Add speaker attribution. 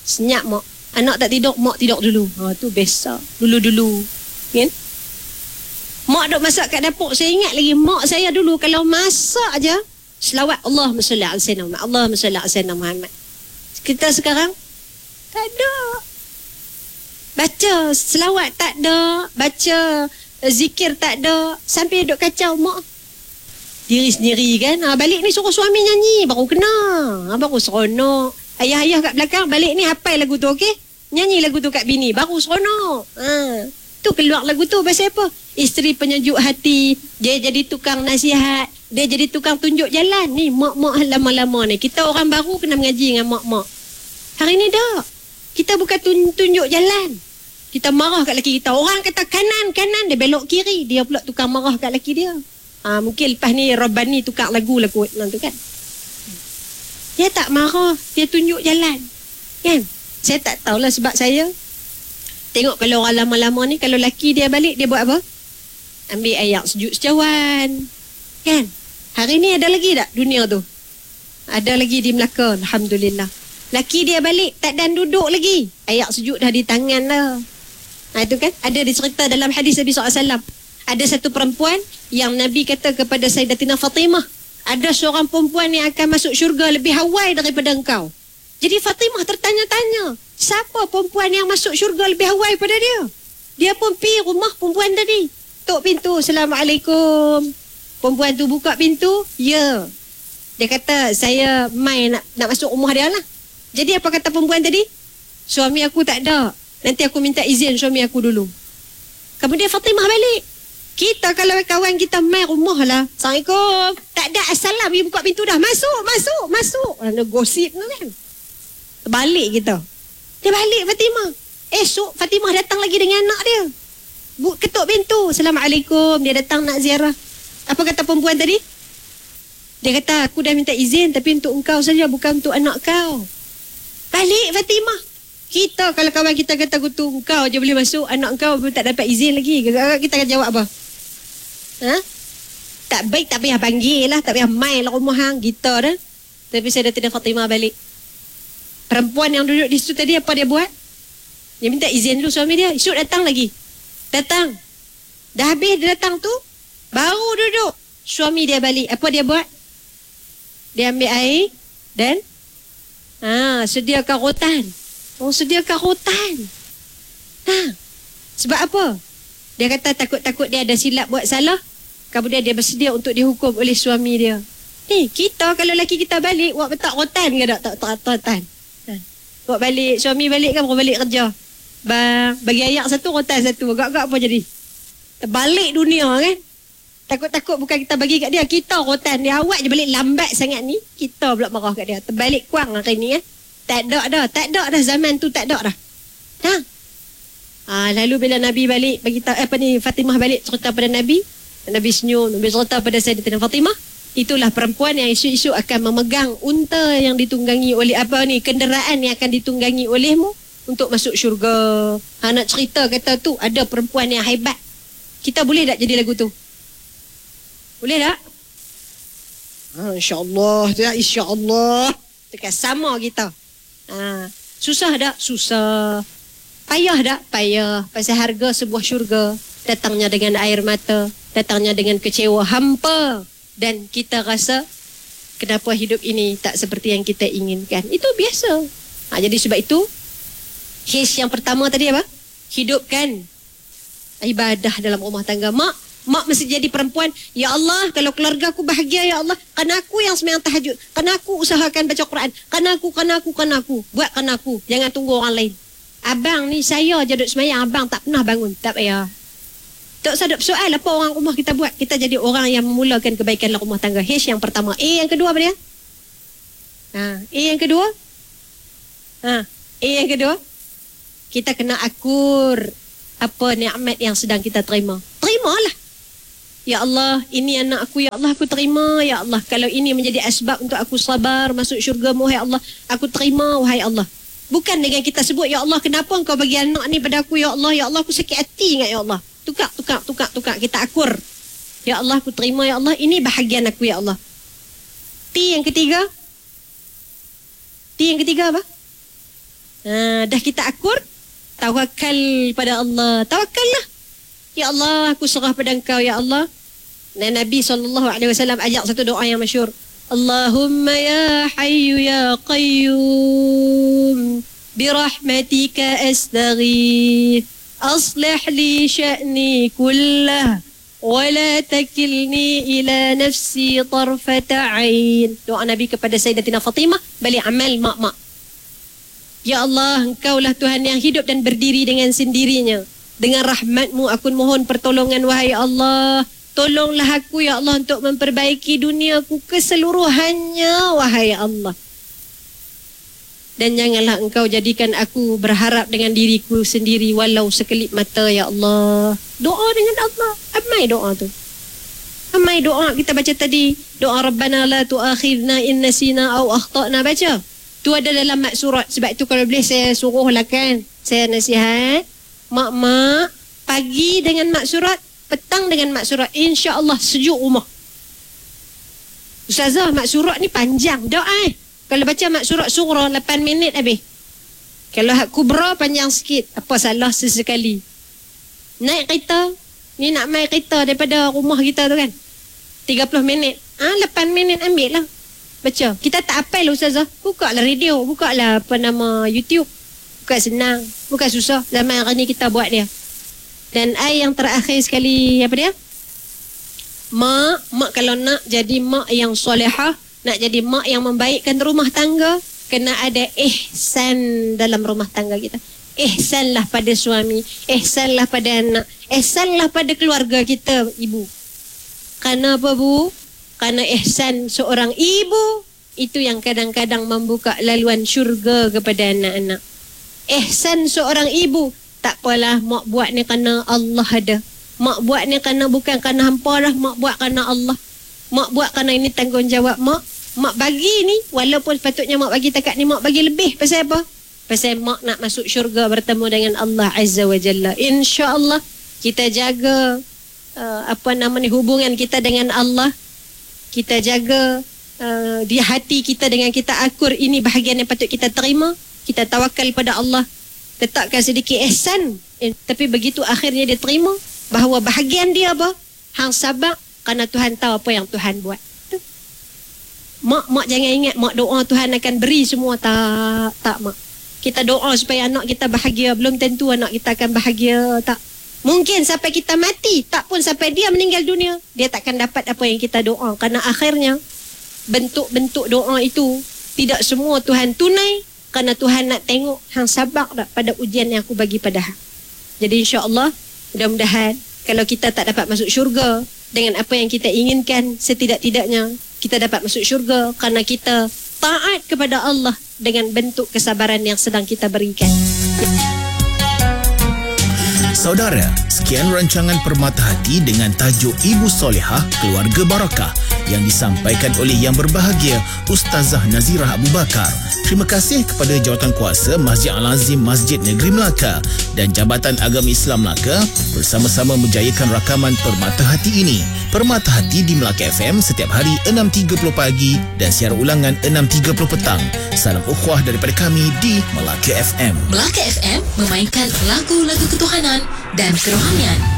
Speaker 1: Senyap mak. Anak tak tidur, mak tidur dulu. Tu biasa. Dulu-dulu. Kan? Mak duk masak kat dapur. Saya ingat lagi mak saya dulu kalau masak aja selawat Allahumma salli ala sayyidina Muhammad. Allahumma salli ala sayyidina Muhammad. Kita sekarang tak ada. Baca selawat tak ada, baca zikir tak ada, sampai duk kacau mak diri sendiri kan. Balik ni suruh suami nyanyi baru kena. Baru seronok. Ayah-ayah kat belakang balik ni hafal lagu tu, okey? Nyanyi lagu tu kat bini baru seronok. Tu keluar lagu tu pasal apa? Isteri penyejuk hati, dia jadi tukang nasihat, dia jadi tukang tunjuk jalan. Ni mak-mak lama-lama ni. Kita orang baru kena mengaji dengan mak-mak. Hari ni dah. Kita bukan tunjuk jalan. Kita marah kat lelaki kita. Orang kata kanan, dia belok kiri. Dia pula tukang marah kat lelaki dia. Mungkin lepas ni Rabbani tukar lagu lah kot tu kan. Dia tak marah, dia tunjuk jalan. Kan? Saya tak tahulah sebab saya tengok kalau orang lama-lama ni, kalau lelaki dia balik, dia buat apa? Ambil air sejuk secawan. Kan? Hari ni ada lagi tak dunia tu? Ada lagi di Melaka, alhamdulillah. Laki dia balik, tak dan duduk lagi. Air sejuk dah di tangan dah. Itu kan? Ada dicerita dalam hadis Nabi SAW. Ada satu perempuan yang Nabi kata kepada Sayyidatina Fatimah, ada seorang perempuan yang akan masuk syurga lebih awal daripada engkau. Jadi Fatimah tertanya-tanya, siapa perempuan yang masuk syurga lebih awal daripada dia? Dia pun pergi rumah perempuan tadi. Tok pintu, Assalamualaikum. Perempuan tu buka pintu, ya. Dia kata, saya mai nak masuk rumah dia lah. Jadi apa kata perempuan tadi? Suami aku tak ada. Nanti aku minta izin suami aku dulu. Kemudian Fatimah balik. Kita kalau kawan kita mai rumah lah. Assalamualaikum. Tak ada assalam, dia buka pintu dah. Masuk. Ada gosip tu kan. Balik kita. Dia balik Fatimah. Esok Fatimah datang lagi dengan anak dia. Ketuk pintu. Assalamualaikum. Dia datang nak ziarah. Apa kata perempuan tadi? Dia kata, aku dah minta izin tapi untuk engkau saja, bukan untuk anak kau. Balik Fatimah. Kita kalau kawan kita kata kutu, kau je boleh masuk, anak kau pun tak dapat izin lagi. Kita akan jawab apa? Tak baik, tak payah panggil lah, tak payah main lah rumah hang kita dah. Tapi Sayyidatina Fatimah balik. Perempuan yang duduk di situ tadi, apa dia buat? Dia minta izin dulu suami dia. Esok datang lagi. Datang. Dah habis dia datang tu, baru duduk. Suami dia balik. Apa dia buat? Dia ambil air dan sediakan rotan. Sediakan rotan. Sebab apa? Dia kata takut-takut dia ada silap buat salah. Kemudian dia bersedia untuk dihukum oleh suami dia. Kita kalau lelaki kita balik, buat petak rotan ke tak rotan? Buat balik, suami balik kan, baru balik kerja. Bang, bagi ayak satu, rotan satu. Agak-agak apa jadi? Terbalik dunia kan? Takut-takut bukan kita bagi kat dia, kita rotan dia. Awak je balik lambat sangat ni, kita pula marah kat dia. Terbalik kuang hari ni kan. Tak ada dah zaman tu, tak ada dah. Lalu bila Nabi balik bagi Fatimah balik cerita pada Nabi senyum, Nabi cerita pada Sayyidatina Fatimah, itulah perempuan yang isu-isu akan memegang unta yang ditunggangi oleh kenderaan yang akan ditunggangi olehmu untuk masuk syurga. Nak cerita kata tu ada perempuan yang hebat. Kita boleh tak jadi lagu tu? Boleh tak? InsyaAllah. Dekat sama kita. Susah tak? Susah. Payah tak? Payah. Pasal harga sebuah syurga datangnya dengan air mata, datangnya dengan kecewa hampa, dan kita rasa kenapa hidup ini tak seperti yang kita inginkan. Itu biasa. Jadi sebab itu his yang pertama tadi apa? Hidupkan ibadah dalam rumah tangga. Mak mesti jadi perempuan, ya Allah, kalau keluarga aku bahagia, ya Allah, kan aku yang sembahyang tahajud, kan aku usahakan baca Quran, kan aku, buatkan aku, jangan tunggu orang lain. Abang ni saya je duduk sembahyang, abang tak pernah bangun. Tak payah. Tak usah duk soal apa orang rumah kita buat. Kita jadi orang yang memulakan kebaikan dalam rumah tangga. H yang pertama. A yang kedua apa dia? A yang kedua? A yang kedua? Kita kena akur apa nikmat yang sedang kita terima. Terimalah. Ya Allah, ini anak aku, ya Allah, aku terima, ya Allah. Kalau ini menjadi asbab untuk aku sabar masuk syurga-Mu, ya Allah, aku terima, wahai Allah. Bukan dengan kita sebut, ya Allah, kenapa engkau bagi anak ni pada aku, ya Allah, aku sakit hati ingat, ya Allah. Tukar. Kita akur. Ya Allah, aku terima, ya Allah, ini bahagian aku, ya Allah. T yang ketiga apa? Dah kita akur, tawakal pada Allah. Tawakallah. Ya Allah, aku serah pada Engkau ya Allah. Dan Nabi SAW ajak satu doa yang masyhur. Allahumma ya hayyu ya qayyum birahmatika astaghith aslih li sya'ni kullah wala takilni ila nafsi tarfata ain. Doa Nabi kepada Sayyidatina Fatimah, balik amal mak-mak. Ya Allah, Engkaulah Tuhan yang hidup dan berdiri dengan sendirinya. Dengan rahmat-Mu aku mohon pertolongan wahai Allah. Tolonglah aku ya Allah untuk memperbaiki duniaku keseluruhannya wahai Allah. Dan janganlah Engkau jadikan aku berharap dengan diriku sendiri walau sekelip mata ya Allah. Doa dengan Allah. Amai doa tu. Amai doa kita baca tadi. Doa Rabbana la tu'akhidna in nasina aw akhtana, baca. Tu ada dalam maksurat. Sebab tu kalau boleh saya suruhlah kan. Saya nasihat. Mak-mak, pagi dengan maksurat, petang dengan maksurat. InsyaAllah sejuk rumah. Ustazah, maksurat ni panjang. Doa Kalau baca maksurat surah 8 minit habis. Kalau hak kubra panjang sikit. Apa salah sesekali. Naik kereta. Ni nak main kereta daripada rumah kita tu kan. 30 minit. 8 minit ambil lah. Baca. Kita tak hafal Ustazah. Buka lah radio. Buka lah YouTube. Bukan senang. Bukan susah. Zaman hari ni kita buat dia. Dan yang terakhir sekali, apa dia? Mak kalau nak jadi mak yang solehah, nak jadi mak yang membaikkan rumah tangga, kena ada ihsan dalam rumah tangga kita. Ihsanlah pada suami, ihsanlah pada anak, ihsanlah pada keluarga kita, ibu. Kerana apa, Bu? Kerana ihsan seorang ibu, itu yang kadang-kadang membuka laluan syurga kepada anak-anak. Ihsan seorang ibu, tak apalah mak buat ni kerana Allah ada. Mak buat ni kerana bukan kerana hampa dah, mak buat kerana Allah. Mak buat kerana ini tanggungjawab mak. Mak bagi ni, walaupun sepatutnya mak bagi takat ni, mak bagi lebih. Pasal apa? Pasal mak nak masuk syurga bertemu dengan Allah Azza wa Jalla. InsyaAllah kita jaga hubungan kita dengan Allah. Kita jaga di hati kita dengan kita akur. Ini bahagian yang patut kita terima. Kita tawakal pada Allah, letakkan sedikit ihsan, tapi begitu akhirnya dia terima bahawa bahagian dia apa? Hang sabar kerana Tuhan tahu apa yang Tuhan buat. Mak jangan ingat mak doa Tuhan akan beri semua. Tak mak. Kita doa supaya anak kita bahagia, belum tentu anak kita akan bahagia. Tak. Mungkin sampai kita mati, tak pun sampai dia meninggal dunia, dia takkan dapat apa yang kita doa. Kerana akhirnya bentuk-bentuk doa itu tidak semua Tuhan tunai. Kerana Tuhan nak tengok hang sabar tak pada ujian yang aku bagi pada hang. Jadi insya-Allah, mudah-mudahan kalau kita tak dapat masuk syurga dengan apa yang kita inginkan, setidak-tidaknya kita dapat masuk syurga kerana kita taat kepada Allah dengan bentuk kesabaran yang sedang kita berikan.
Speaker 2: Saudara, sekian rancangan Permata Hati dengan tajuk Ibu Solehah Keluarga Barakah yang disampaikan oleh yang berbahagia Ustazah Nazirah Abu Bakar. Terima kasih kepada Jawatankuasa Masjid Al-Azim Masjid Negeri Melaka dan Jabatan Agama Islam Melaka bersama-sama menjayakan rakaman Permata Hati ini. Permata Hati di Melaka FM setiap hari 6.30 pagi dan siaran ulangan 6.30 petang. Salam ukhuwah daripada kami di Melaka FM.
Speaker 3: Melaka FM memainkan lagu-lagu ketuhanan dan kerohanian.